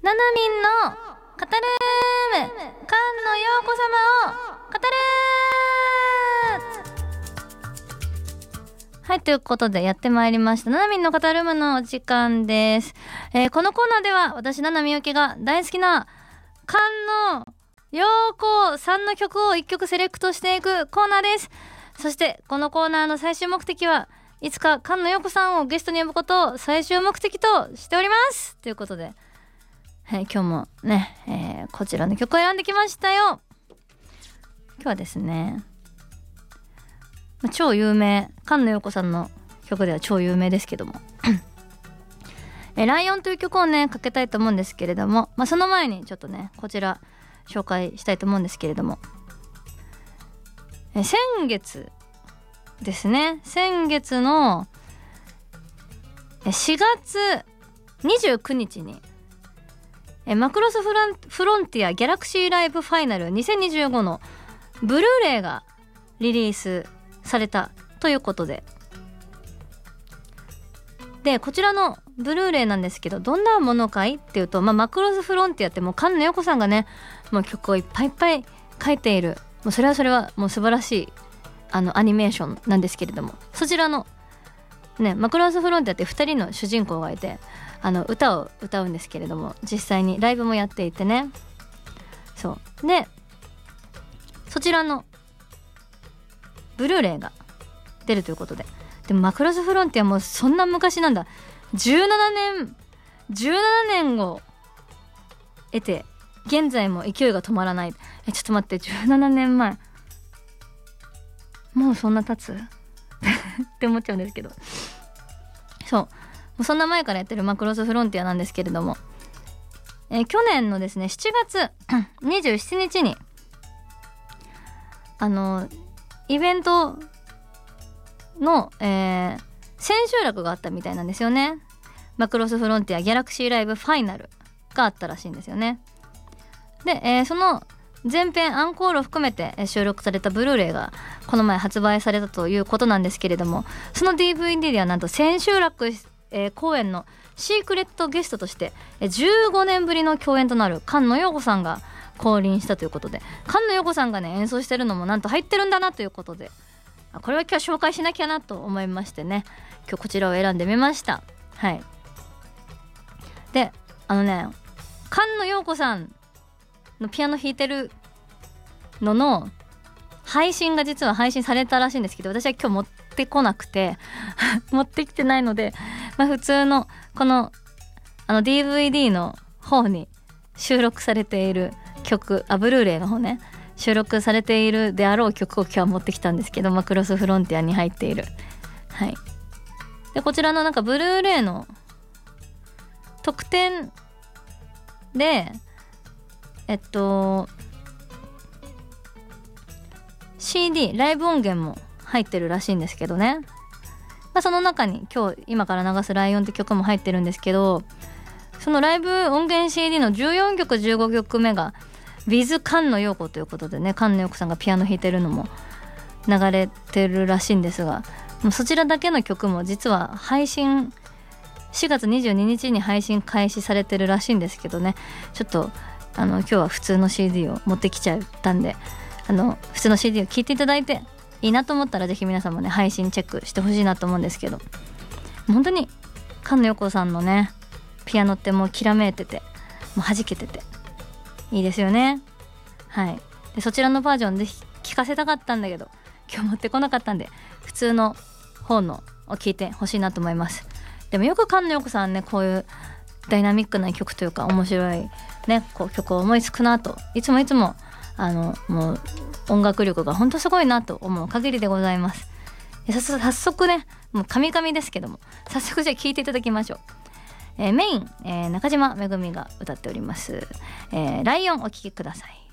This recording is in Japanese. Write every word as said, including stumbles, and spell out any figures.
ななみんのカタルーム、菅野陽子様を語る。はい、ということでやってまいりましたななみんのカタルームのお時間です。えー、このコーナーでは私ななみゆきが大好きな菅野陽子さんの曲をいっきょくセレクトしていくコーナーです。そしてこのコーナーの最終目的はいつか菅野陽子さんをゲストに呼ぶことを最終目的としておりますということで、はい、今日もね、えー、こちらの曲を選んできましたよ。今日はですね、超有名、菅野陽子さんの曲では超有名ですけどもえライオンという曲をねかけたいと思うんですけれども、まあ、その前にちょっとねこちら紹介したいと思うんですけれども、え先月ですね、先月のしがつにじゅうくにちにえマクロスフロン、フロンティアギャラクシーライブファイナルにせんにじゅうごのブルーレイがリリースされたということで、でこちらのブルーレイなんですけど、どんなものかいっていうと、まあ、マクロスフロンティアってもう菅野陽子さんがねもう曲をいっぱいいっぱい書いている、もうそれはそれはもう素晴らしいあのアニメーションなんですけれども、そちらのねマクロスフロンティアってふたりの主人公がいて、あの歌を歌うんですけれども、実際にライブもやっていてね、そうでそちらのブルーレイが出るということで、でもマクロスフロンティアもそんな昔なんだ、じゅうななねんじゅうななねんを得て現在も勢いが止まらない。えちょっと待って、じゅうななねんまえもうそんな経つって思っちゃうんですけど、そうもうそんな前からやってるマクロスフロンティアなんですけれども、えー、去年のですねしちがつにじゅうしちにちにあのイベントの、えー、千秋楽があったみたいなんですよね。マクロスフロンティアギャラクシーライブファイナルがあったらしいんですよね。で、えー、その前編アンコールを含めて収録されたブルーレイがこの前発売されたということなんですけれども、その ディーブイディー ではなんと千秋楽、えー、公演のシークレットゲストとしてじゅうごねんぶりの共演となる菅野陽子さんが降臨したということで、菅野陽子さんがね演奏してるのもなんと入ってるんだなということで、これは今日紹介しなきゃなと思いましてね、今日こちらを選んでみました。はい。であのね菅野陽子さんのピアノ弾いてるのの配信が実は配信されたらしいんですけど、私は今日持ってこなくて持ってきてないので、まあ、普通のこのあの ディーブイディー の方に収録されている曲、あブルーレイの方ね収録されているであろう曲を今日は持ってきたんですけど、マクロスフロンティアに入っている、はい。でこちらのなんかブルーレイの特典でえっと シーディー ライブ音源も入ってるらしいんですけどね、まあ、その中に今日今から流すライオンって曲も入ってるんですけど、そのライブ音源 シーディー のじゅうよんきょくじゅうごきょくめが with 菅野陽子ということでね、菅野陽子さんがピアノ弾いてるのも流れてるらしいんですが、もうそちらだけの曲も実は配信しがつにじゅうににちに配信開始されてるらしいんですけどね、ちょっとあの今日は普通の シーディー を持ってきちゃったんで、あの普通の シーディー を聴いていただいていいなと思ったらぜひ皆さんもね配信チェックしてほしいなと思うんですけど、本当に菅野陽子さんのねピアノってもうきらめいててもう弾けてていいですよね。はい。でそちらのバージョンぜひ聴かせたかったんだけど今日持ってこなかったんで普通の方のを聴いてほしいなと思います。でもよく菅野陽子さんねこういうダイナミックな曲というか面白いねこう曲を思いつくなといつもいつもあのもう音楽力が本当すごいなと思う限りでございます。早速、早速ねもうカミカミですけども早速じゃあ聴いていただきましょう。えー、メイン、えー、中島めぐみが歌っております、えー、ライオンお聴きください。